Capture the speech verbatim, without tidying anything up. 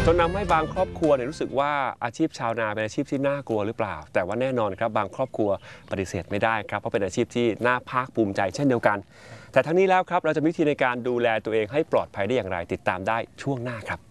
นนำให้บางครอบครัวเนี่ยรู้สึกว่าอาชีพชาวนาเป็นอาชีพที่น่ากลัวหรือเปล่าแต่ว่าแน่นอนครับบางครอบครัวปฏิเสธไม่ได้ครับเพราะเป็นอาชีพที่น่าภาคภูมิใจเช่นเดียวกันแต่ทั้งนี้แล้วครับเราจะมีวิธีในการดูแลตัวเองให้ปลอดภัยได้อย่างไรติดตามได้ช่วงหน้าครับ